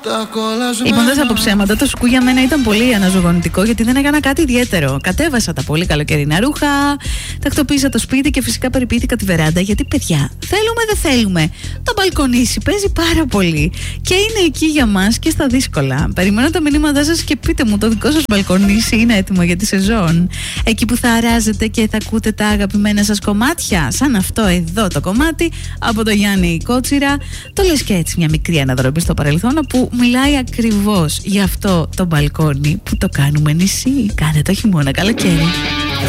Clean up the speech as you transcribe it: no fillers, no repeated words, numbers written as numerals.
Λοιπόν, δεν θα πω ψέματα. Το σκου για μένα ήταν πολύ αναζωογονητικό, γιατί δεν έκανα κάτι ιδιαίτερο. Κατέβασα τα πολύ καλοκαιρινά ρούχα, τακτοποίησα το σπίτι και φυσικά περιποιήθηκα τη βεράντα. Γιατί, παιδιά, θέλουμε δεν θέλουμε, το μπαλκονίσι παίζει πάρα πολύ και είναι εκεί για μας και στα δύσκολα. Περιμένω τα μηνύματά σας και πείτε μου, το δικό σας μπαλκονίσι είναι έτοιμο για τη σεζόν? Εκεί που θα αράζετε και θα ακούτε τα αγαπημένα σας κομμάτια, σαν αυτό εδώ το κομμάτι από το Γιάννη Κότσιρα. Το λες και έτσι μια μικρή αναδρομή στο παρελθόν, που μιλάει ακριβώς για αυτό το μπαλκόνι που το κάνουμε νησί. Κάνε το χειμώνα καλοκαίρι.